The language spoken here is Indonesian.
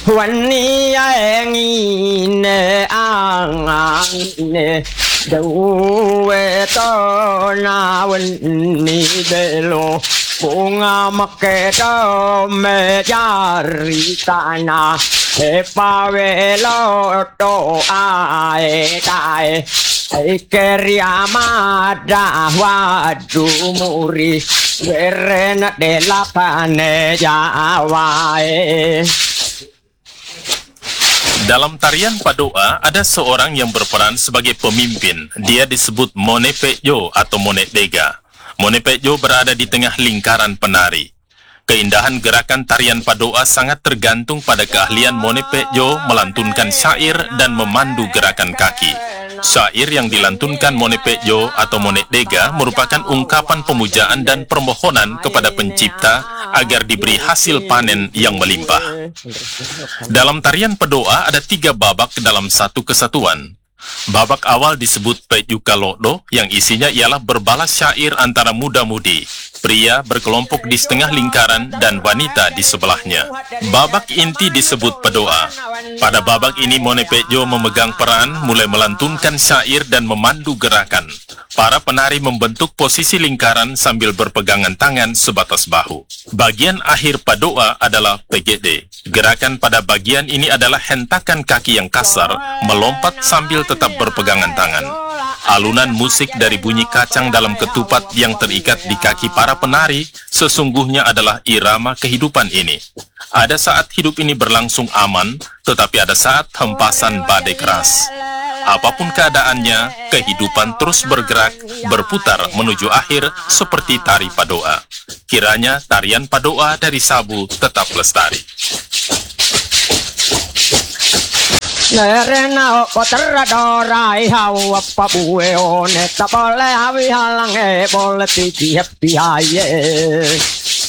Wani ngine angane duwe to na wani belo bunga makedo me jari tanah pawelo to ae tae Keriamada wadu muri Weren delapane jawae. Dalam tarian Padoa, ada seorang yang berperan sebagai pemimpin. Dia disebut Mone Pekjo atau Mone Dega. Mone Pekjo berada di tengah lingkaran penari. Keindahan gerakan tarian Padoa sangat tergantung pada keahlian Mone Pekjo melantunkan syair dan memandu gerakan kaki. Syair yang dilantunkan Mone Pekjo atau Mone Dega merupakan ungkapan pemujaan dan permohonan kepada pencipta agar diberi hasil panen yang melimpah. Dalam tarian Padoa ada 3 babak dalam satu kesatuan. Babak awal disebut Pejuka Lodo yang isinya ialah berbalas syair antara muda-mudi. Pria berkelompok di setengah lingkaran dan wanita di sebelahnya. Babak inti disebut Padoa. Pada babak ini Mone Pekjo memegang peran mulai melantunkan syair dan memandu gerakan. Para penari membentuk posisi lingkaran sambil berpegangan tangan sebatas bahu. Bagian akhir Padoa adalah PGD. Gerakan pada bagian ini adalah hentakan kaki yang kasar, melompat sambil tetap berpegangan tangan. Alunan musik dari bunyi kacang dalam ketupat yang terikat di kaki para penari sesungguhnya adalah irama kehidupan ini. Ada saat hidup ini berlangsung aman, tetapi ada saat hempasan badai keras. Apapun keadaannya, kehidupan terus bergerak, berputar menuju akhir seperti tari Padoa. Kiranya tarian Padoa dari Sabu tetap lestari. Nerena otra dorai hawa papue one tapole hawi halange boleh titi happy aye.